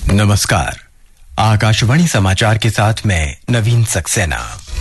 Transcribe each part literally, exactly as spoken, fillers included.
नमस्कार। आकाशवाणी समाचार के साथ मैं नवीन सक्सेना।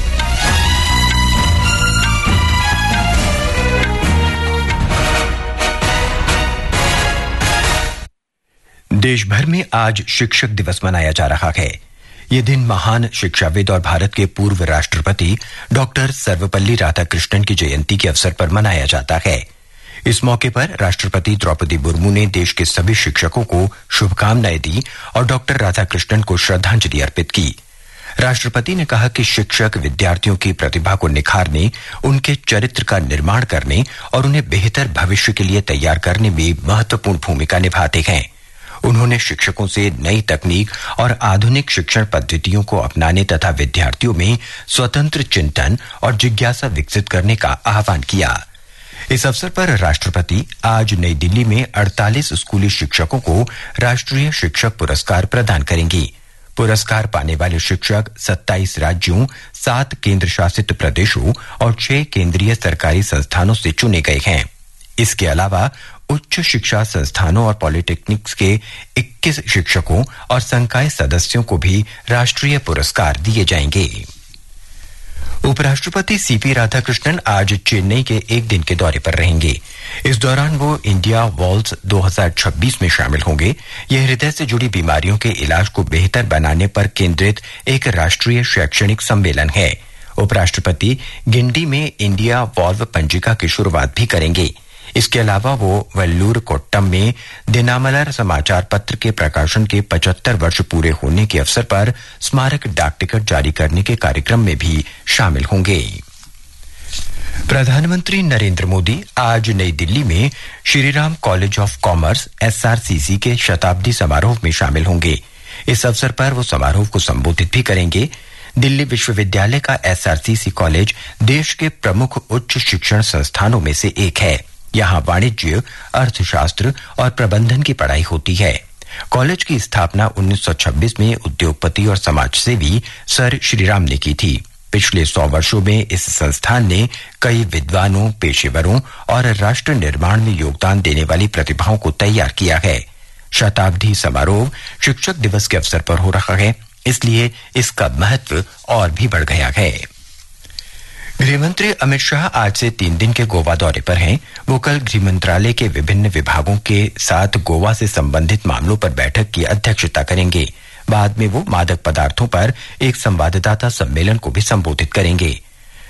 देश भर में आज शिक्षक दिवस मनाया जा रहा है। ये दिन महान शिक्षाविद और भारत के पूर्व राष्ट्रपति डॉक्टर सर्वपल्ली राधाकृष्णन की जयंती के अवसर पर मनाया जाता है। इस मौके पर राष्ट्रपति द्रौपदी मुर्मू ने देश के सभी शिक्षकों को शुभकामनाएं दी और डॉक्टर राधाकृष्णन को श्रद्धांजलि अर्पित की। राष्ट्रपति ने कहा कि शिक्षक विद्यार्थियों की प्रतिभा को निखारने, उनके चरित्र का निर्माण करने और उन्हें बेहतर भविष्य के लिए तैयार करने में महत्वपूर्ण भूमिका निभाते हैं। उन्होंने शिक्षकों से नई तकनीक और आधुनिक शिक्षण पद्धतियों को अपनाने तथा विद्यार्थियों में स्वतंत्र चिंतन और जिज्ञासा विकसित करने का आह्वान किया। इस अवसर पर राष्ट्रपति आज नई दिल्ली में अड़तालीस स्कूली शिक्षकों को राष्ट्रीय शिक्षक पुरस्कार प्रदान करेंगी। पुरस्कार पाने वाले शिक्षक सत्ताईस राज्यों, सात केंद्र शासित प्रदेशों और छह केंद्रीय सरकारी संस्थानों से चुने गए हैं। इसके अलावा उच्च शिक्षा संस्थानों और पॉलिटेक्निक्स के इक्कीस शिक्षकों और संकाय सदस्यों को भी राष्ट्रीय पुरस्कार दिए जाएंगे। उपराष्ट्रपति सीपी राधाकृष्णन आज चेन्नई के एक दिन के दौरे पर रहेंगे। इस दौरान वो इंडिया वॉल्स दो हज़ार छब्बीस में शामिल होंगे। यह हृदय से जुड़ी बीमारियों के इलाज को बेहतर बनाने पर केंद्रित एक राष्ट्रीय शैक्षणिक सम्मेलन है। उपराष्ट्रपति गिंडी में इंडिया वॉल्व पंजिका की शुरुआत भी करेंगे। इसके अलावा वो वेल्लूर कोट्टम में दिनामलर समाचार पत्र के प्रकाशन के पचहत्तर वर्ष पूरे होने के अवसर पर स्मारक डाक टिकट जारी करने के कार्यक्रम में भी शामिल होंगे। प्रधानमंत्री नरेंद्र मोदी आज नई दिल्ली में Shriram college of commerce SRCC के शताब्दी समारोह में शामिल होंगे। इस अवसर पर वो समारोह को संबोधित भी करेंगे। दिल्ली विश्वविद्यालय का एसआरसीसी कॉलेज देश के प्रमुख उच्च शिक्षण संस्थानों में से एक है। यहाँ वाणिज्य, अर्थशास्त्र और प्रबंधन की पढ़ाई होती है। कॉलेज की स्थापना उन्नीस सौ छब्बीस में उद्योगपति और समाजसेवी सर श्रीराम ने की थी। पिछले सौ वर्षों में इस संस्थान ने कई विद्वानों, पेशेवरों और राष्ट्र निर्माण में योगदान देने वाली प्रतिभाओं को तैयार किया है। शताब्दी समारोह शिक्षक दिवस के अवसर पर हो रहा है, इसलिए इसका महत्व और भी बढ़ गया है। गृहमंत्री अमित शाह आज से तीन दिन के गोवा दौरे पर हैं। वो कल गृह मंत्रालय के विभिन्न विभागों के साथ गोवा से संबंधित मामलों पर बैठक की अध्यक्षता करेंगे। बाद में वो मादक पदार्थों पर एक संवाददाता सम्मेलन को भी संबोधित करेंगे।